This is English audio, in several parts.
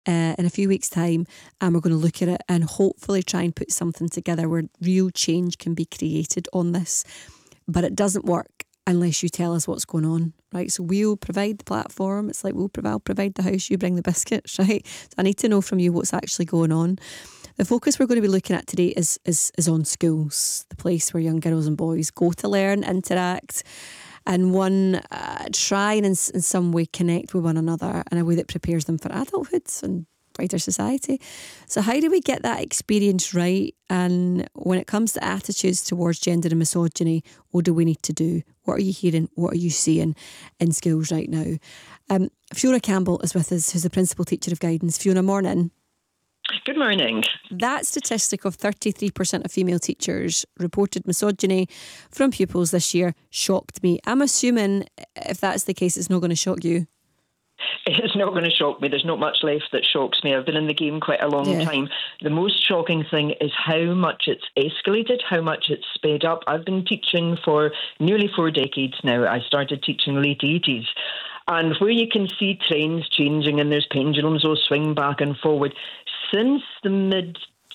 in a few weeks' time, and we're going to look at it and hopefully try and put something together where real change can be created on this. But it doesn't work unless you tell us what's going on, right? So we'll provide the platform. It's like I'll provide the house, you bring the biscuits, right? So I need to know from you what's actually going on. The focus we're going to be looking at today is on schools, the place where young girls and boys go to learn, interact, and try and in some way connect with one another in a way that prepares them for adulthood and brighter society. So how do we get that experience right? And when it comes to attitudes towards gender and misogyny, what do we need to do? What are you hearing? What are you seeing in schools right now? Fiona Campbell is with us, who's the Principal Teacher of Guidance. Fiona, morning. Good morning. That statistic of 33% of female teachers reported misogyny from pupils this year shocked me. I'm assuming if that's the case, it's not going to shock you. It's not going to shock me. There's not much left that shocks me. I've been in the game quite a long time. The most shocking thing is how much it's escalated, how much it's sped up. I've been teaching for nearly 4 decades now. I started teaching late 80s. And where you can see trends changing and there's pendulums will swing back and forward, since the mid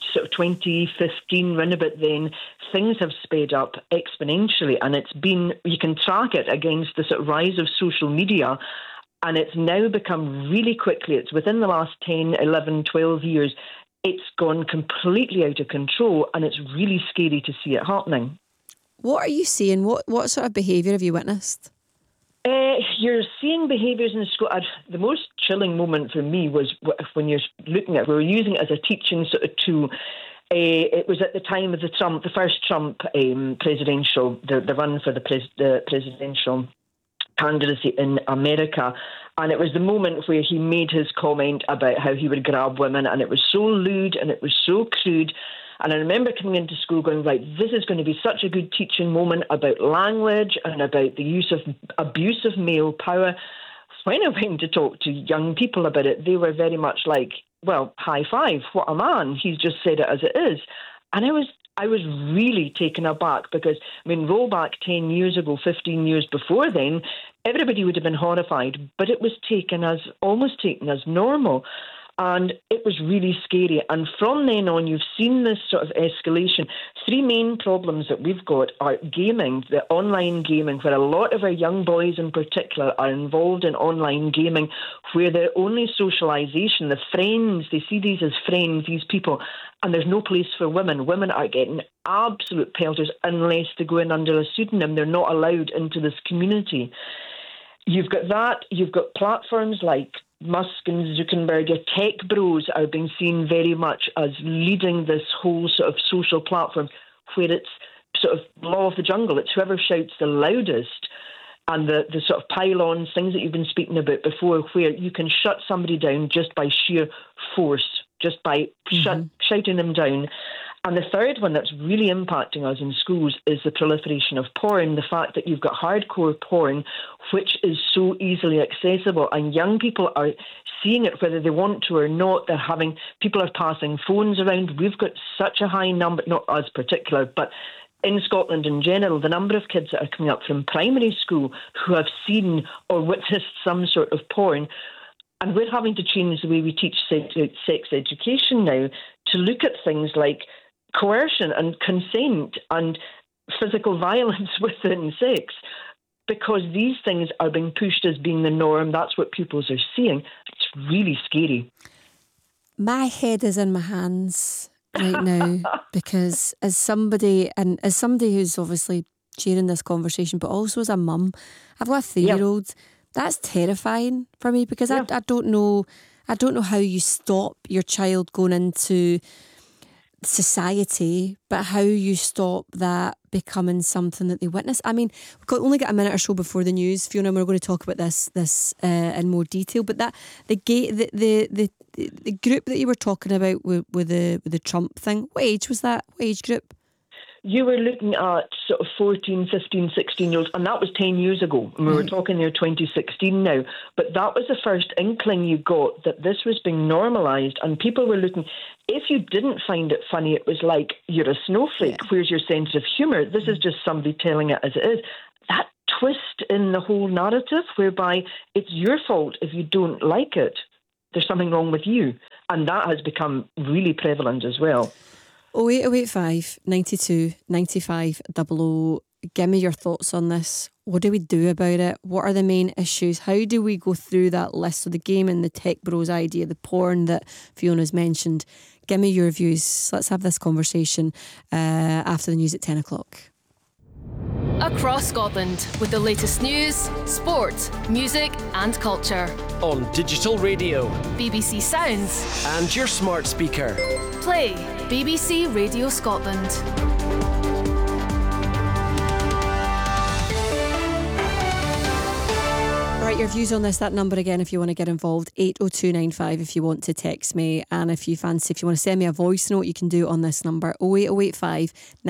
2015 roundabout then, things have sped up exponentially, and you can track it against the sort of rise of social media, and it's now become really quickly, it's within the last 10, 11, 12 years, it's gone completely out of control, and it's really scary to see it happening. What are you seeing? What sort of behaviour have you witnessed? You're seeing behaviours in school. The most chilling moment for me was when you're looking at, we were using it as a teaching sort of tool. It was at the time of the first Trump presidential, the run for the presidential candidacy in America. And it was the moment where he made his comment about how he would grab women, and it was so lewd and it was so crude. And I remember coming into school going, right, this is going to be such a good teaching moment about language and about the use of abusive male power. When I went to talk to young people about it, they were very much like, well, high five, what a man. He's just said it as it is. And I was really taken aback because, roll back 10 years ago, 15 years before then, everybody would have been horrified, but it was almost taken as normal. And it was really scary. And from then on, you've seen this sort of escalation. 3 main problems that we've got are gaming, the online gaming, where a lot of our young boys in particular are involved in online gaming, where their only socialisation, the friends, they see these as friends, these people, and there's no place for women. Women are getting absolute pelters unless they go in under a pseudonym. They're not allowed into this community. You've got that. You've got platforms like Musk and Zuckerberg. Your tech bros are being seen very much as leading this whole sort of social platform where it's sort of law of the jungle. It's whoever shouts the loudest, and the sort of pylons, things that you've been speaking about before, where you can shut somebody down just by sheer force, just by shouting them down. And the third one that's really impacting us in schools is the proliferation of porn, the fact that you've got hardcore porn, which is so easily accessible, and young people are seeing it whether they want to or not. People are passing phones around. We've got such a high number, not us particular, but in Scotland in general, the number of kids that are coming up from primary school who have seen or witnessed some sort of porn. And we're having to change the way we teach sex education now to look at things like coercion and consent and physical violence within sex, because these things are being pushed as being the norm. That's what pupils are seeing. It's really scary. My head is in my hands right now because as somebody who's obviously sharing this conversation, but also as a mum, I've got a 3-year-old. That's terrifying for me because I don't know how you stop your child going into society, but how you stop that becoming something that they witness. We've only got a minute or so before the news, Fiona, and we're going to talk about this in more detail. But that the group that you were talking about with the Trump thing, what age was that? What age group? You were looking at sort of 14, 15, 16-year-olds, and that was 10 years ago. And we were talking there 2016 now. But that was the first inkling you got that this was being normalised, and people were looking. If you didn't find it funny, it was like, you're a snowflake. Yeah. Where's your sense of humour? This is just somebody telling it as it is. That twist in the whole narrative whereby it's your fault if you don't like it. there's something wrong with you. And that has become really prevalent as well. 08085 92 95 00. Give me your thoughts on this. What do we do about it? What are the main issues? How do we go through that list? So the game and the tech bros idea, the porn that Fiona's mentioned. Give me your views. Let's have this conversation after the news at 10 o'clock. Across Scotland with the latest news, sport, music and culture. On digital radio, BBC Sounds and your smart speaker. Play BBC Radio Scotland. Right, your views on this, that number again if you want to get involved, 80295 if you want to text me, and if you want to send me a voice note, you can do it on this number, 08085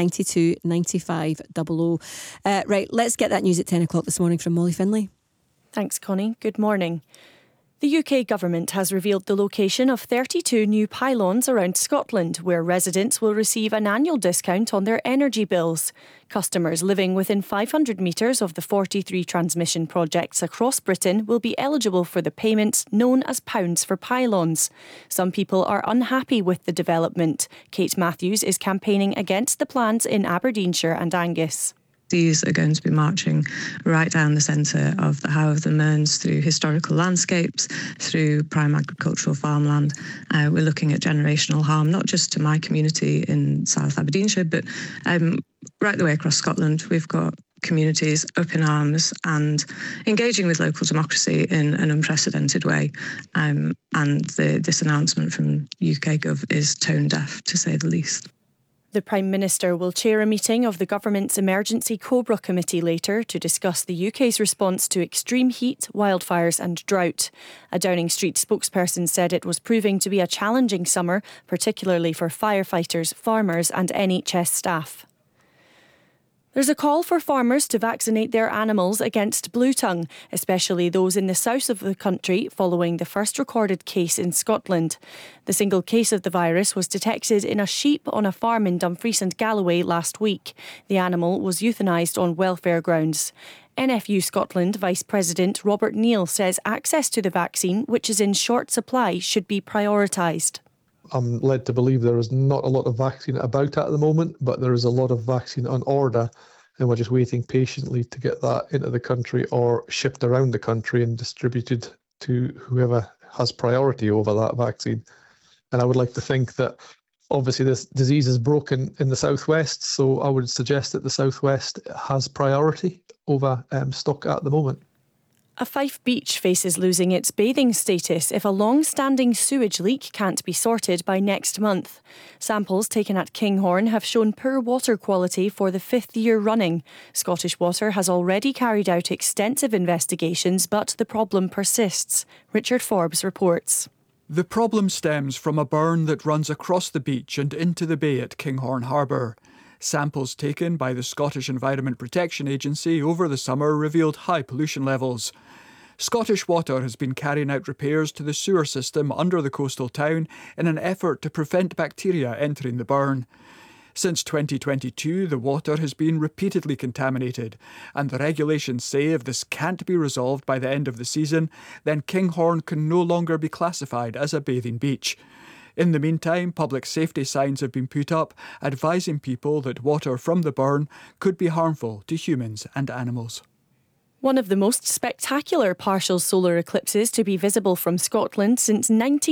92 95 00. Right, let's get that news at 10 o'clock this morning from Molly Finlay. Thanks, Connie. Good morning. The UK government has revealed the location of 32 new pylons around Scotland, where residents will receive an annual discount on their energy bills. Customers living within 500 metres of the 43 transmission projects across Britain will be eligible for the payments known as pounds for pylons. Some people are unhappy with the development. Kate Matthews is campaigning against the plans in Aberdeenshire and Angus. These are going to be marching right down the centre of the How of the Mearns, through historical landscapes, through prime agricultural farmland. We're looking at generational harm, not just to my community in South Aberdeenshire, but right the way across Scotland. We've got communities up in arms and engaging with local democracy in an unprecedented way. And this announcement from UK Gov is tone deaf, to say the least. The Prime Minister will chair a meeting of the government's Emergency Cobra Committee later to discuss the UK's response to extreme heat, wildfires and drought. A Downing Street spokesperson said it was proving to be a challenging summer, particularly for firefighters, farmers and NHS staff. There's a call for farmers to vaccinate their animals against bluetongue, especially those in the south of the country, following the first recorded case in Scotland. The single case of the virus was detected in a sheep on a farm in Dumfries and Galloway last week. The animal was euthanised on welfare grounds. NFU Scotland Vice President Robert Neal says access to the vaccine, which is in short supply, should be prioritised. I'm led to believe there is not a lot of vaccine about at the moment, but there is a lot of vaccine on order, and we're just waiting patiently to get that into the country or shipped around the country and distributed to whoever has priority over that vaccine. And I would like to think that obviously this disease is broken in the southwest, so I would suggest that the southwest has priority over stock at the moment. A Fife beach faces losing its bathing status if a long-standing sewage leak can't be sorted by next month. Samples taken at Kinghorn have shown poor water quality for the 5th year running. Scottish Water has already carried out extensive investigations, but the problem persists. Richard Forbes reports. The problem stems from a burn that runs across the beach and into the bay at Kinghorn Harbour. Samples taken by the Scottish Environment Protection Agency over the summer revealed high pollution levels. Scottish Water has been carrying out repairs to the sewer system under the coastal town in an effort to prevent bacteria entering the burn. Since 2022, the water has been repeatedly contaminated, and the regulations say if this can't be resolved by the end of the season, then Kinghorn can no longer be classified as a bathing beach. In the meantime, public safety signs have been put up advising people that water from the burn could be harmful to humans and animals. One of the most spectacular partial solar eclipses to be visible from Scotland since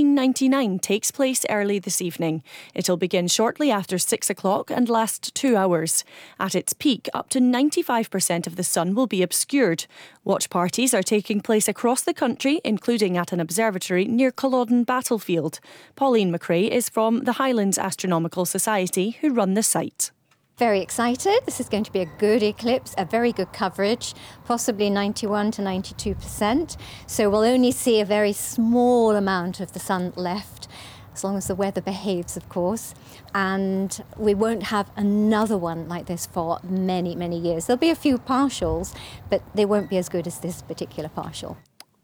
1999 takes place early this evening. It'll begin shortly after 6 o'clock and last 2 hours. At its peak, up to 95% of the sun will be obscured. Watch parties are taking place across the country, including at an observatory near Culloden Battlefield. Pauline McRae is from the Highlands Astronomical Society, who run the site. Very excited. This is going to be a good eclipse, a very good coverage, possibly 91 to 92%. So we'll only see a very small amount of the sun left, as long as the weather behaves, of course. And we won't have another one like this for many, many years. There'll be a few partials, but they won't be as good as this particular partial.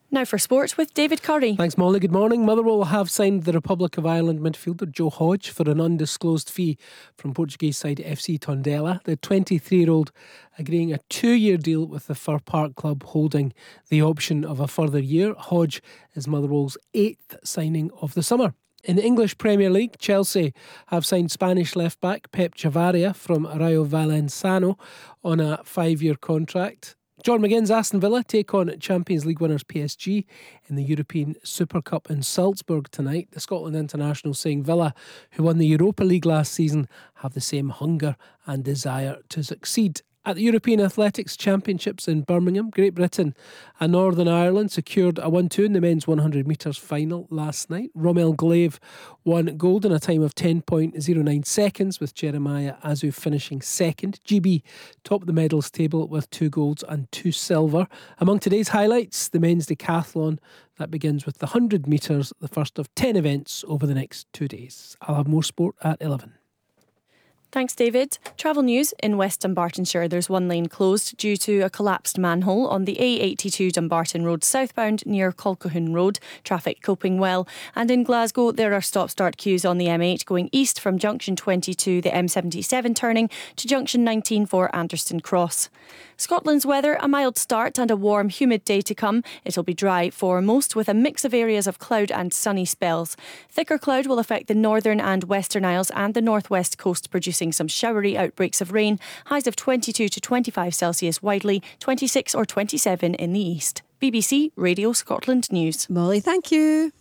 Now for sport with David Curry. Thanks, Molly. Good morning. Motherwell have signed the Republic of Ireland midfielder Joe Hodge for an undisclosed fee from Portuguese side FC Tondela. The 23-year-old agreeing a 2-year deal with the Fir Park club, holding the option of a further year. Hodge is Motherwell's 8th signing of the summer. In the English Premier League, Chelsea have signed Spanish left-back Pep Chavaria from Rayo Vallecano on a 5-year contract. John McGinn's Aston Villa take on Champions League winners PSG in the European Super Cup in Salzburg tonight. The Scotland international saying Villa, who won the Europa League last season, have the same hunger and desire to succeed. At the European Athletics Championships in Birmingham, Great Britain and Northern Ireland secured a 1-2 in the men's 100 metres final last night. Romel Glaive won gold in a time of 10.09 seconds, with Jeremiah Azu finishing second. GB topped the medals table with 2 golds and 2 silver. Among today's highlights, the men's decathlon that begins with the 100 metres, the first of 10 events over the next 2 days. I'll have more sport at 11. Thanks, David. Travel news in West Dunbartonshire. There's one lane closed due to a collapsed manhole on the A82 Dumbarton Road southbound near Colquhoun Road. Traffic coping well. And in Glasgow, there are stop-start queues on the M8 going east from Junction 22, the M77 turning, to Junction 19 for Anderston Cross. Scotland's weather, a mild start and a warm, humid day to come. It'll be dry for most, with a mix of areas of cloud and sunny spells. Thicker cloud will affect the northern and western Isles and the northwest coast, producing some showery outbreaks of rain. Highs of 22 to 25 Celsius widely, 26 or 27 in the east. BBC Radio Scotland News. Molly, thank you.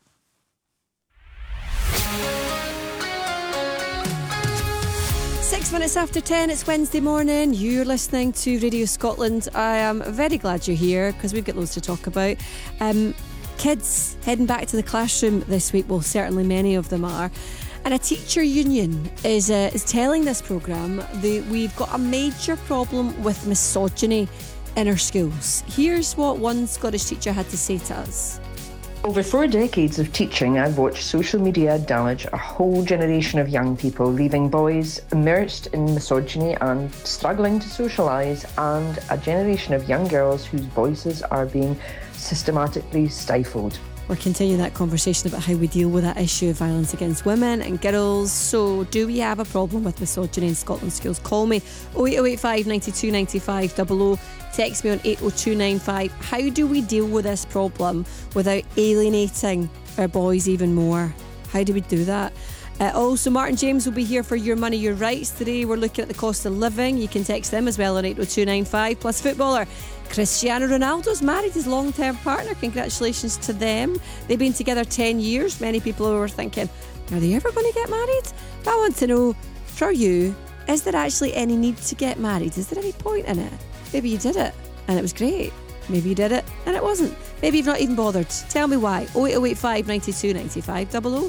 Minutes after 10, it's Wednesday morning. You're listening to Radio Scotland. I am very glad you're here because we've got loads to talk about. Kids heading back to the classroom this week. Well, certainly many of them are. And a teacher union is telling this programme that we've got a major problem with misogyny in our schools. Here's what one Scottish teacher had to say to us. Over 4 decades of teaching, I've watched social media damage a whole generation of young people, leaving boys immersed in misogyny and struggling to socialise, and a generation of young girls whose voices are being systematically stifled. We're continuing that conversation about how we deal with that issue of violence against women and girls. So, do we have a problem with misogyny in Scotland schools? Call me 08085 92 95 00. Text me on 80295. How do we deal with this problem without alienating our boys even more? How do we do that? Also, Martin James will be here for Your Money, Your Rights. Today we're looking at the cost of living. You can text them as well on 80295. Plus, footballer Cristiano Ronaldo's married his long-term partner. Congratulations to them. They've been together 10 years. Many people were thinking, are they ever going to get married? But I want to know, for you, is there actually any need to get married? Is there any point in it? Maybe you did it and it was great. Maybe you did it and it wasn't. Maybe you've not even bothered. Tell me why. 08085 92 95 00.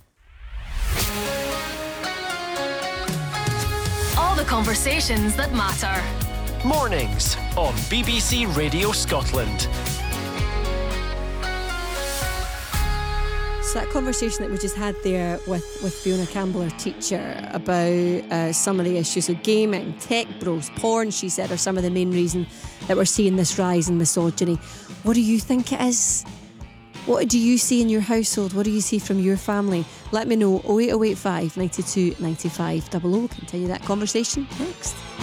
All the conversations that matter. Mornings on BBC Radio Scotland. So that conversation that we just had there with Fiona Campbell, our teacher, about some of the issues of gaming, tech bros, porn, she said, are some of the main reason that we're seeing this rise in misogyny. What do you think it is? What do you see in your household? What do you see from your family? Let me know. 08085 92 95 00. Continue that conversation next.